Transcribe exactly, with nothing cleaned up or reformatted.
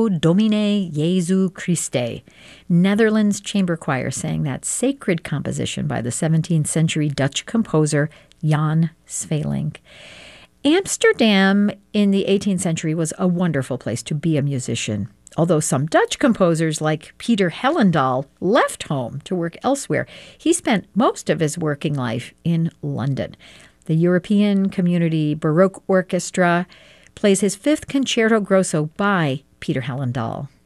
Domine Jesu Christe. Netherlands Chamber Choir sang that sacred composition by the seventeenth century Dutch composer Jan Sweelinck. Amsterdam in the eighteenth century was a wonderful place to be a musician, although some Dutch composers like Peter Hellendaal left home to work elsewhere. He spent most of his working life in London. The European Community Baroque Orchestra plays his fifth Concerto Grosso by Peter Hellendaal.